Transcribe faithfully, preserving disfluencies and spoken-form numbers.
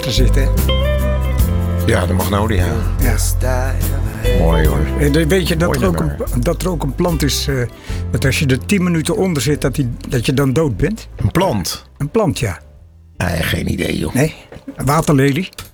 water zit, hè? Ja, de magnolia. Ja. Mooi hoor. En weet je dat Mooi er, ook nummer. een, dat er ook een plant is... Uh, dat als je er tien minuten onder zit, dat, die, dat je dan dood bent? Een plant? Een plant, ja. Nee, geen idee joh. Nee? Een waterlelie?